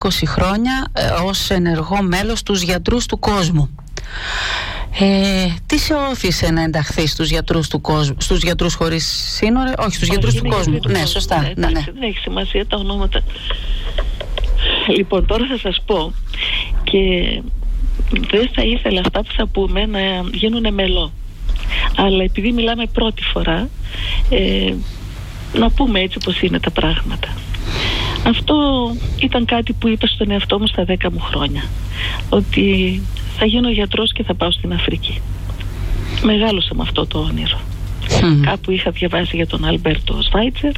20 χρόνια ως ενεργό μέλος τους Γιατρούς του Κόσμου. Τι σε όθησε να ενταχθείς στους Γιατρούς του Κόσμου, στους Γιατρούς Χωρίς Σύνορα, όχι, στους Γιατρούς του Κόσμου? Ναι, σωστά. Ναι. Δεν έχει σημασία τα ονόματα. Λοιπόν, τώρα θα σας πω, και δεν θα ήθελα αυτά που θα πούμε να γίνουν μελό, αλλά επειδή μιλάμε πρώτη φορά, να πούμε έτσι πως είναι τα πράγματα. Αυτό ήταν κάτι που είπα στον εαυτό μου στα 10 μου χρόνια, ότι θα γίνω γιατρός και θα πάω στην Αφρική. Μεγάλωσα με αυτό το όνειρο. Κάπου είχα διαβάσει για τον Αλμπέρτο Σβάιτσερ,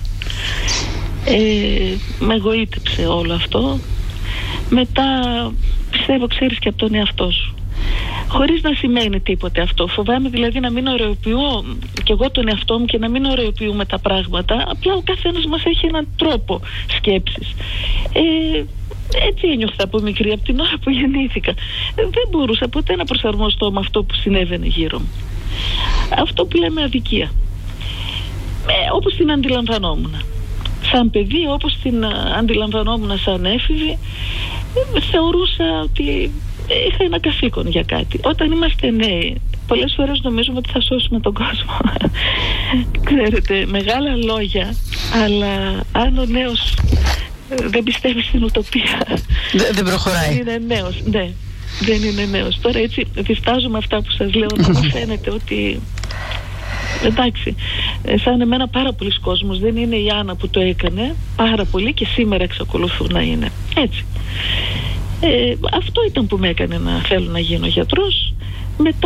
με εγωίτεψε όλο αυτό. Μετά πιστεύω, ξέρεις, και από τον εαυτό σου, χωρίς να σημαίνει τίποτε αυτό. Φοβάμαι δηλαδή να μην ωρεοποιώ κι εγώ τον εαυτό μου και να μην ωρεοποιούμε τα πράγματα. Απλά ο καθένας μας έχει έναν τρόπο σκέψης. Έτσι ένιωθα από μικρή, από την ώρα που γεννήθηκα. Δεν μπορούσα ποτέ να προσαρμοστώ με αυτό που συνέβαινε γύρω μου. Αυτό που λέμε αδικία, όπως την αντιλαμβανόμουν σαν παιδί, όπως την αντιλαμβανόμουν σαν έφηβη, θεωρούσα ότι είχα ένα καθήκον για κάτι. Όταν είμαστε νέοι, πολλές φορές νομίζουμε ότι θα σώσουμε τον κόσμο. Ξέρετε, μεγάλα λόγια, αλλά αν ο νέος δεν πιστεύει στην ουτοπία, δεν προχωράει. Δεν είναι νέος, ναι. Δεν είναι νέος. Τώρα έτσι διστάζω αυτά που σας λέω, να μου φαίνεται ότι εντάξει, σαν εμένα πάρα πολλοί κόσμος, δεν είναι η Άννα που το έκανε, πάρα πολλοί και σήμερα εξακολουθούν να είναι έτσι. Αυτό ήταν που με έκανε να θέλω να γίνω γιατρός. Μετά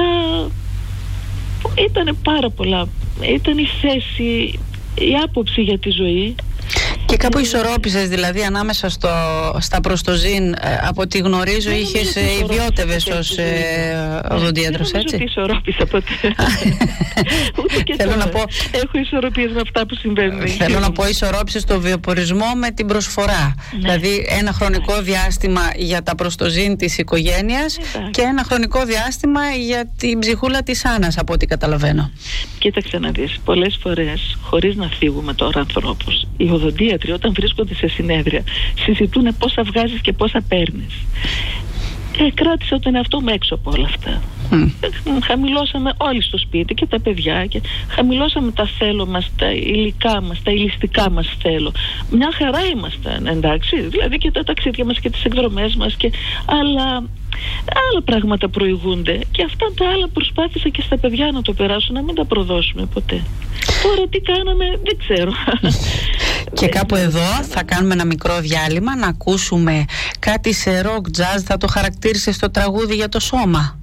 ήταν πάρα πολλά, ήταν η θέση, η άποψη για τη ζωή. Και κάπου ισορρόπησες δηλαδή ανάμεσα στα προστοζήν, από ό,τι γνωρίζω είχες ιδιώτευες ως οδοντίατρος, έτσι? Δεν ισορρόπησα ποτέ. Ούτε και θέλω να πω, έχω ισορροπίες με αυτά που συμβαίνουν. Θέλω να πω, ισορρόπησες το βιοπορισμό με την προσφορά. Δηλαδή ένα χρονικό διάστημα για τα προστοζήν της οικογένειας και ένα χρονικό διάστημα για την ψυχούλα της Άννας, από ό,τι καταλαβαίνω. Κοίταξε να δεις, πολλές φορές, χωρίς να θίγουμε τώρα ανθρώπους, οι οδοντίατροι όταν βρίσκονται σε συνέδρια συζητούν πόσα βγάζεις και πόσα παίρνεις. Κράτησα τον εαυτό μου έξω από όλα αυτά. Χαμηλώσαμε όλοι στο σπίτι και τα παιδιά, και χαμηλώσαμε τα θέλω μας, τα υλικά μας, τα υλιστικά μας θέλω. Μια χαρά ήμασταν, εντάξει, δηλαδή και τα ταξίδια μας και τις εκδρομές μας, αλλά άλλα πράγματα προηγούνται, και αυτά τα άλλα προσπάθησα και στα παιδιά να το περάσω, να μην τα προδώσουμε ποτέ. Τώρα τι κάναμε δεν ξέρω. Και κάπου εδώ θα κάνουμε ένα μικρό διάλειμμα να ακούσουμε κάτι σε rock jazz. Θα το χαρακτήρισες το τραγούδι για το σώμα?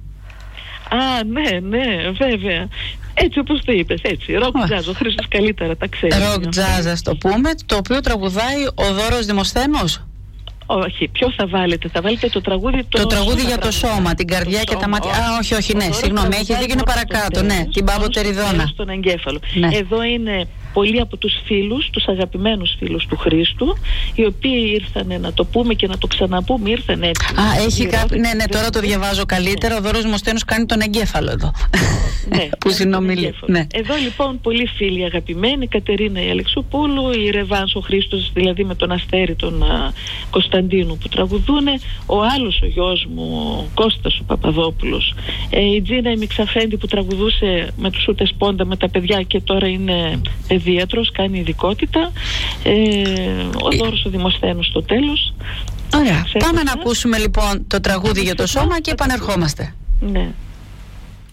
Ναι, βέβαια. Έτσι όπως το είπες, έτσι. Rock jazz, ο Χρήστος καλύτερα τα ξέρει. Rock jazz, ας το πούμε, το οποίο τραγουδάει ο Δώρος Δημοσθένος. Όχι, ποιο θα βάλετε? Θα βάλετε το τραγούδι το τραγούδι για το σώμα, την καρδιά και τα μάτια. Όχι, ναι, συγγνώμη, έχει δίκιο, είναι παρακάτω. Ναι, την Παπωτεριδώνα. Στον εγκέφαλο. Εδώ είναι πολλοί από τους φίλους, τους αγαπημένους φίλους του Χρήστου, οι οποίοι ήρθαν, να το πούμε και να το ξαναπούμε, ήρθαν έτσι. Έχει κάποιο. Ναι, τώρα το διαβάζω καλύτερα. Ο Δώρος Δημοσθένος κάνει τον εγκέφαλο εδώ. Ναι, που συνομιλεί. Ναι. Εδώ λοιπόν πολλοί φίλοι αγαπημένοι, η Κατερίνα η Αλεξοπούλου, η Ρεβάνς ο Χρήστος, δηλαδή με τον Αστέρι τον Κωνσταντίνου που τραγουδούνε, ο άλλος ο γιος μου, ο Κώστας ο Παπαδόπουλος, η Τζίνα η Μιξαφέντη που τραγουδούσε με τους Ούτες Πόντα με τα παιδιά και τώρα είναι παιδίατρος, κάνει ειδικότητα, ο Δώρος ο Δημοσθένος στο τέλος. Ωραία, πάμε να ακούσουμε λοιπόν το τραγούδι για το σώμα και επανερχόμαστε. Ναι.